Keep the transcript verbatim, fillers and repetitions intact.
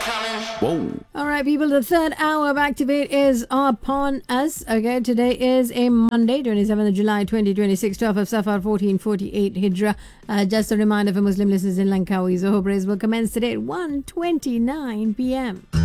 Whoa. All right, people, the third hour of Activate is upon us. Okay, today is a Monday, twenty-seventh of July, twenty twenty-six, twelfth of Safar, fourteen forty-eight Hijra. Uh, just a reminder for Muslim listeners in Langkawi, Zohar prayers will commence today at one twenty-nine p.m.